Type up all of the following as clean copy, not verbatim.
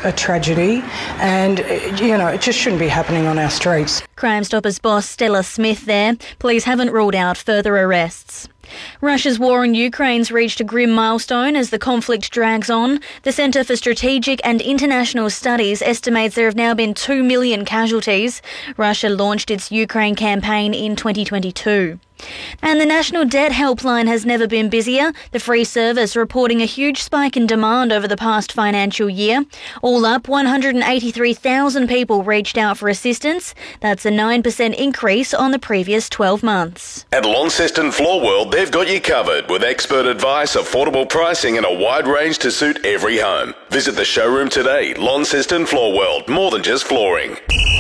a tragedy, and, it just shouldn't be happening on our streets. Crime Stoppers boss Stella Smith there. Police haven't ruled out further arrests. Russia's war on Ukraine's reached a grim milestone as the conflict drags on. The Centre for Strategic and International Studies estimates there have now been 2 million casualties. Russia launched its Ukraine campaign in 2022. And the National Debt Helpline has never been busier. The free service reporting a huge spike in demand over the past financial year. All up, 183,000 people reached out for assistance. That's a 9% increase on the previous 12 months. At Launceston Floor World, they've got you covered with expert advice, affordable pricing and a wide range to suit every home. Visit the showroom today. Launceston Floor World, more than just flooring.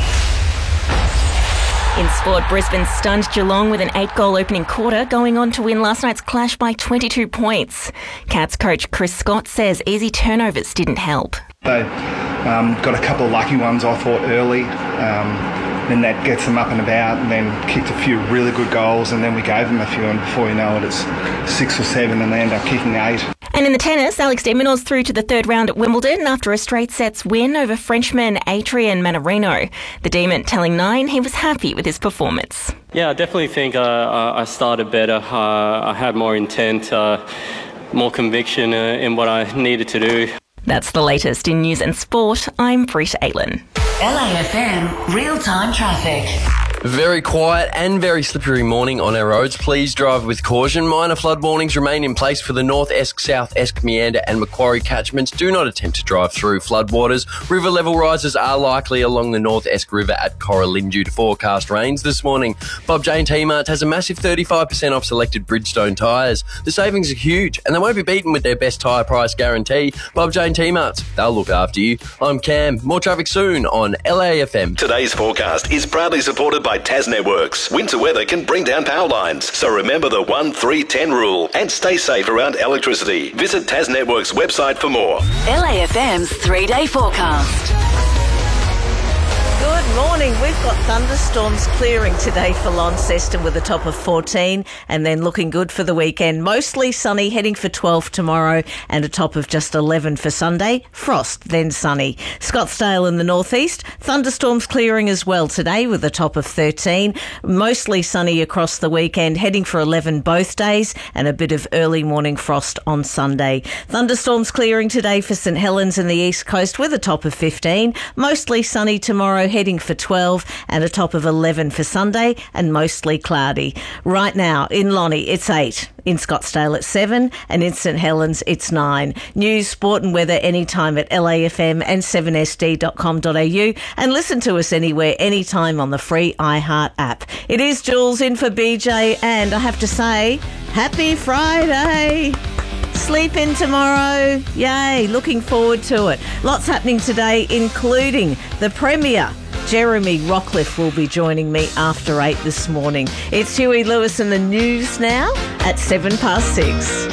In sport, Brisbane stunned Geelong with an 8-goal opening quarter, going on to win last night's clash by 22 points. Cats coach Chris Scott says easy turnovers didn't help. They got a couple of lucky ones, I thought, early. Then that gets them up and about, and then kicked a few really good goals, and then we gave them a few, and before you know it, it's 6 or 7, and they end up kicking 8. And in the tennis, Alex de Minaur's through to the third round at Wimbledon after a straight sets win over Frenchman Adrian Manarino. The Demon telling Nine he was happy with his performance. Yeah, I definitely think I started better. I had more intent, more conviction in what I needed to do. That's the latest in news and sport. I'm Britta Aylin. LAFM real-time traffic. Very quiet and very slippery morning on our roads. Please drive with caution. Minor flood warnings remain in place for the North Esk, South Esk, Meander and Macquarie catchments. Do not attempt to drive through floodwaters. River level rises are likely along the North Esk River at Coralin due to forecast rains this morning. Bob Jane T-Mart has a massive 35% off selected Bridgestone tyres. The savings are huge and they won't be beaten with their best tyre price guarantee. Bob Jane T-Marts, they'll look after you. I'm Cam. More traffic soon on LAFM. Today's forecast is proudly supported by Tas Networks. Winter weather can bring down power lines, so remember the 1-3-10 rule and stay safe around electricity. Visit Tas Networks' website for more. LAFM's 3-day forecast. Good morning. We've got thunderstorms clearing today for Launceston with a top of 14 and then looking good for the weekend. Mostly sunny, heading for 12 tomorrow and a top of just 11 for Sunday. Frost, then sunny. Scottsdale in the northeast, thunderstorms clearing as well today with a top of 13. Mostly sunny across the weekend, heading for 11 both days and a bit of early morning frost on Sunday. Thunderstorms clearing today for St Helens in the east coast with a top of 15. Mostly sunny tomorrow, heading for 12 and a top of 11 for Sunday and mostly cloudy. Right now in Lonnie it's 8, in Scottsdale it's 7 and in St Helens it's 9. News, sport and weather anytime at LAFM and 7sd.com.au and listen to us anywhere, anytime on the free iHeart app. It is Jules in for BJ and I have to say, happy Friday! Sleep in tomorrow. Yay, looking forward to it. Lots happening today, including the Premier. Jeremy Rockcliffe will be joining me after 8 this morning. It's Huey Lewis and the news now at 6:07.